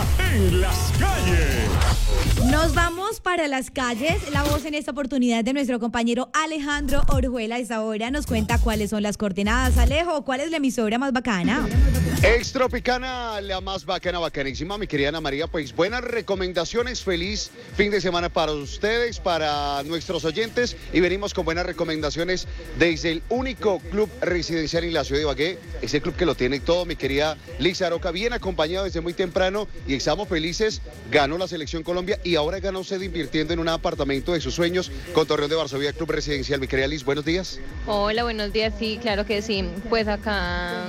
en las calles. Nos vamos para las calles. La voz en esta oportunidad de nuestro compañero Alejandro Orujuela. A esta hora nos cuenta cuáles son las coordenadas. Alejo, ¿cuál es la emisora más bacana? Extropicana, la más bacana, bacanísima, mi querida Ana María. Pues buenas recomendaciones, feliz fin de semana para ustedes, para nuestros oyentes. Y venimos con buenas recomendaciones desde el único club residencial en la ciudad de Ibagué. Ese club que lo tiene todo, mi querida Lixa Aroca, bien acompañado desde muy temprano. Y estamos felices, ganó la Selección Colombia y ahora gana usted invirtiendo en un apartamento de sus sueños con Torreón de Varsovia, club residencial. Mi querida Liz, buenos días. Hola, buenos días. Sí, claro que sí. Pues acá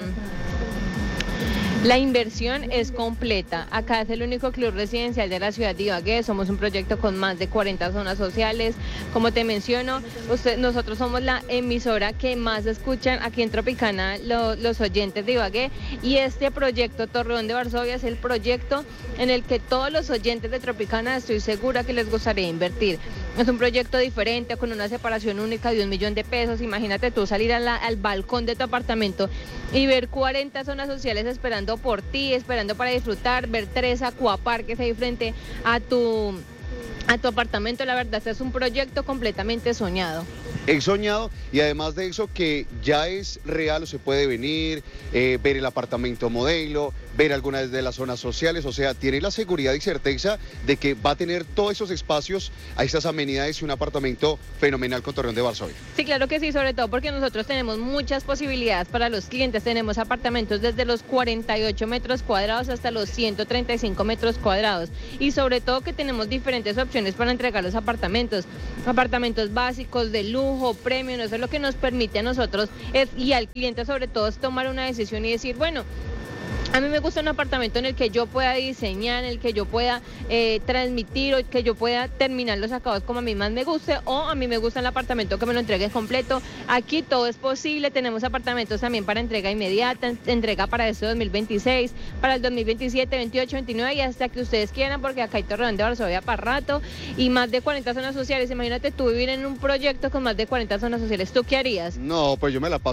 la inversión es completa. Acá es el único club residencial de la ciudad de Ibagué. Somos un proyecto con más de 40 zonas sociales. Como te menciono, nosotros somos la emisora que más escuchan aquí en Tropicana los oyentes de Ibagué. Y este proyecto Torreón de Varsovia es el proyecto en el que todos los oyentes de Tropicana estoy segura que les gustaría invertir. Es un proyecto diferente, con una separación única de 1 millón de pesos. Imagínate tú salir al balcón de tu apartamento y ver 40 zonas sociales esperando por ti, esperando para disfrutar, ver 3 acuaparques ahí frente a tu apartamento. La verdad, este es un proyecto completamente soñado. He soñado, y además de eso que ya es real, o se puede venir, ver el apartamento modelo, ver algunas de las zonas sociales, o sea, tiene la seguridad y certeza de que va a tener todos esos espacios, a estas amenidades y un apartamento fenomenal con Torreón de Varsovia. Sí, claro que sí, sobre todo porque nosotros tenemos muchas posibilidades para los clientes. Tenemos apartamentos desde los 48 metros cuadrados hasta los 135 metros cuadrados, y sobre todo que tenemos diferentes opciones para entregar los apartamentos básicos, de lujo, premium. Eso es lo que nos permite a nosotros y al cliente sobre todo es tomar una decisión y decir, bueno, a mí me gusta un apartamento en el que yo pueda diseñar, en el que yo pueda transmitir, o que yo pueda terminar los acabados como a mí más me guste, o a mí me gusta el apartamento que me lo entregue completo. Aquí todo es posible. Tenemos apartamentos también para entrega inmediata, entrega para este 2026, para el 2027, 28, 29 y hasta que ustedes quieran, porque acá hay Torreón de Varsovia para rato y más de 40 zonas sociales. Imagínate tú vivir en un proyecto con más de 40 zonas sociales. ¿Tú qué harías? No, pues yo me la paso